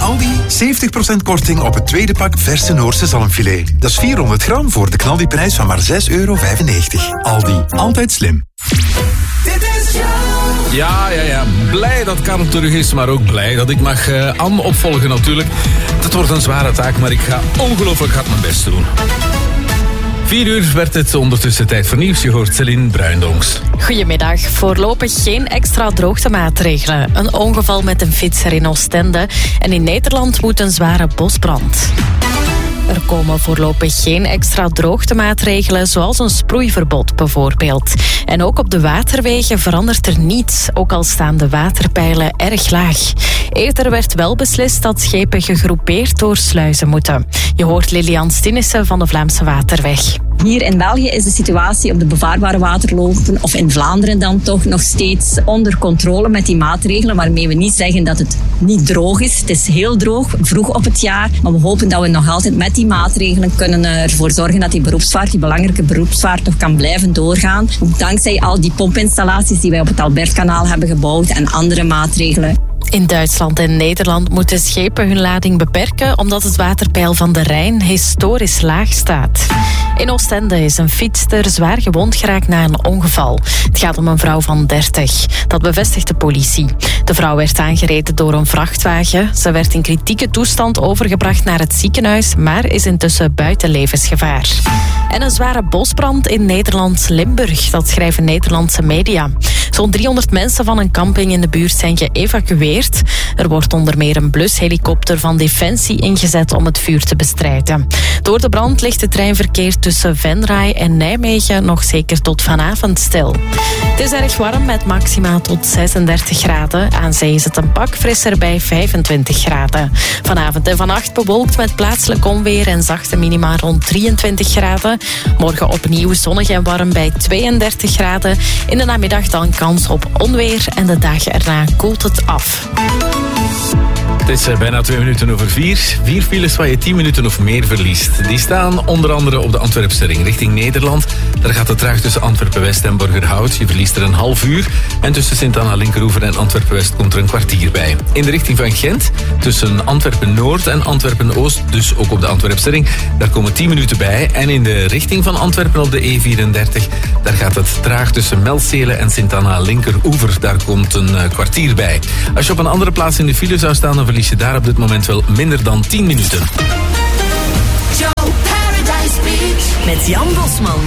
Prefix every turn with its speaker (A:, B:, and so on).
A: Aldi, 70% korting op het tweede pak verse Noorse zalmfilet. Dat is 400 gram voor de knaldiprijs van maar €6,95. Aldi, altijd slim.
B: Ja. Blij dat Karel terug is, maar ook blij dat ik mag Anne opvolgen natuurlijk. Dat wordt een zware taak, maar ik ga ongelooflijk hard mijn best doen. 4 uur werd het ondertussen tijd voor nieuws. Je hoort Céline Bruindonks.
C: Goedemiddag. Voorlopig geen extra droogtemaatregelen. Een ongeval met een fietser in Oostende. En in Nederland woedt een zware bosbrand. Er komen voorlopig geen extra droogtemaatregelen, zoals een sproeiverbod bijvoorbeeld. En ook op de waterwegen verandert er niets, ook al staan de waterpeilen erg laag. Eerder werd wel beslist dat schepen gegroepeerd door sluizen moeten. Je hoort Lilian Stinnissen van de Vlaamse Waterweg.
D: Hier in België is de situatie op de bevaarbare waterlopen, of in Vlaanderen dan toch, nog steeds onder controle met die maatregelen, waarmee we niet zeggen dat het niet droog is. Het is heel droog, vroeg op het jaar, maar we hopen dat we nog altijd met die maatregelen kunnen ervoor zorgen dat die beroepsvaart, die belangrijke beroepsvaart, toch kan blijven doorgaan. Ook dankzij al die pompinstallaties die wij op het Albertkanaal hebben gebouwd en andere maatregelen.
C: In Duitsland en Nederland moeten schepen hun lading beperken omdat het waterpeil van de Rijn historisch laag staat. In Oostende is een fietster zwaar gewond geraakt na een ongeval. Het gaat om een vrouw van 30. Dat bevestigt de politie. De vrouw werd aangereden door een vrachtwagen. Ze werd in kritieke toestand overgebracht naar het ziekenhuis, maar is intussen buiten levensgevaar. En een zware bosbrand in Nederlands-Limburg. Dat schrijven Nederlandse media. Zo'n 300 mensen van een camping in de buurt zijn geëvacueerd. Er wordt onder meer een blushelikopter van Defensie ingezet om het vuur te bestrijden. Door de brand ligt het treinverkeer tussen Venray en Nijmegen nog zeker tot vanavond stil. Het is erg warm met maxima tot 36 graden. Aan zee is het een pak frisser bij 25 graden. Vanavond en vannacht bewolkt met plaatselijk onweer en zachte minima rond 23 graden. Morgen opnieuw zonnig en warm bij 32 graden. In de namiddag dan kans op onweer en de dagen erna koelt het af.
B: Het is bijna 2 minuten over 4. 4 files waar je 10 minuten of meer verliest. Die staan onder andere op de Antwerpse ring richting Nederland. Daar gaat het traag tussen Antwerpen-West en Borgerhout. Je verliest er een half uur. En tussen Sint-Anna-Linkeroever en Antwerpen-West komt er een kwartier bij. In de richting van Gent, tussen Antwerpen-Noord en Antwerpen-Oost, dus ook op de Antwerpse ring, daar komen 10 minuten bij. En in de richting van Antwerpen op de E34, daar gaat het traag tussen Melzelen en Sint-Anna-Linkeroever. Daar komt een kwartier bij. Als je op een andere plaats in de file zou staan, dan verlies je daar op dit moment wel minder dan 10 minuten.
E: Paradise Beach met Jan Bosman.